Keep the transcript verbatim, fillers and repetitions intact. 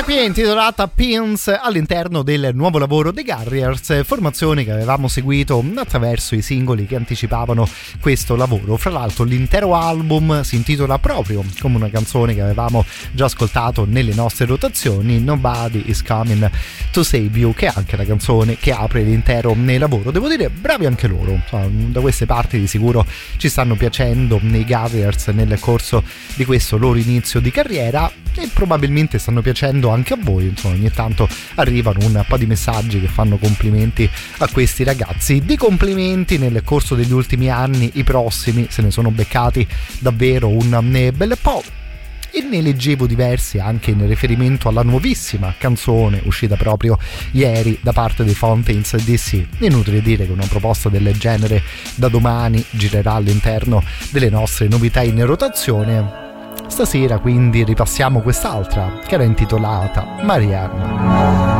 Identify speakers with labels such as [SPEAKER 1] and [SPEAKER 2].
[SPEAKER 1] qui è intitolata Pins all'interno del nuovo lavoro dei Garriers, formazione che avevamo seguito attraverso i singoli che anticipavano questo lavoro. Fra l'altro l'intero album si intitola proprio come una canzone che avevamo già ascoltato nelle nostre rotazioni, Nobody is Coming to Save You, che è anche la canzone che apre l'intero lavoro. Devo dire, bravi anche loro, da queste parti di sicuro ci stanno piacendo nei Garriers nel corso di questo loro inizio di carriera e probabilmente stanno piacendo anche a voi. Insomma, ogni tanto arrivano un po' di messaggi che fanno complimenti a questi ragazzi. Di complimenti nel corso degli ultimi anni i prossimi se ne sono beccati davvero un bel po', e ne leggevo diversi anche in riferimento alla nuovissima canzone uscita proprio ieri da parte dei Fountains D C. Inutile dire che una proposta del genere da domani girerà all'interno delle nostre novità in rotazione. Stasera quindi ripassiamo quest'altra che era intitolata Marianne.